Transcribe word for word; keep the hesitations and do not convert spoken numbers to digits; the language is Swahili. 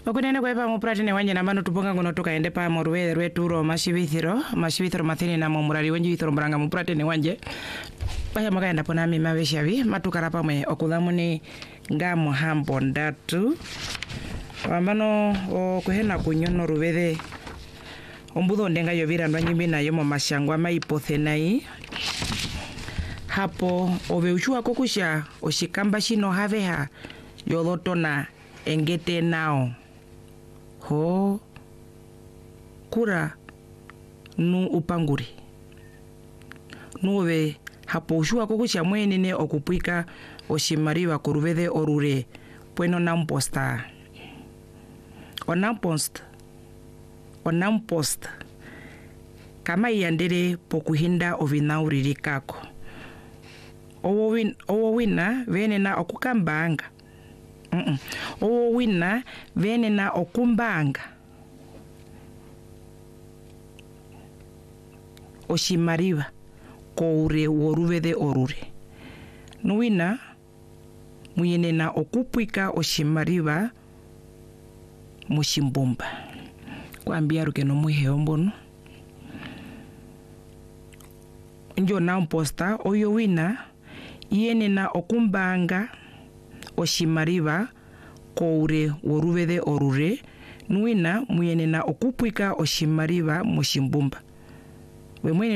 Okunene kwepa mupratine wanje nambano tuponga ngono tukaende pa morwe rweturo mashibithiro mashibithiro mathini na mumurari wenju ithiro mbranga mupratine wanje baya makaenda pona mi mabeshavi matukara pamwe okuthamuni ngamo hambo ndatu wambano okuhena kunyono rubethe ombutho ndenga yovira ndwanyimbi nayo mu mashangwa maipothe nai hapo oveuchua kokusha oshikamba shino haveha yolotona engete nao ho kura nu upanguri nuve hapo ushua kokusha mwenene okupwika oshimariwa kurubethe orure pweno namposta onampost onampost kama iandere pokuhinda ovinauriri kako owo win owo wina venena okukambanga mm -mm. owo wina venena okumbanga oshimariwa koure worubethe orure nuwina muyenena okupwika oshimariwa mushimbumba kwambia ruke no muheo mbono njo namposta oyo wina yenena okumbanga oshimariwa koure worubethe orure nuwina muyenena okupwika oshimariwa mushimbumba we mwene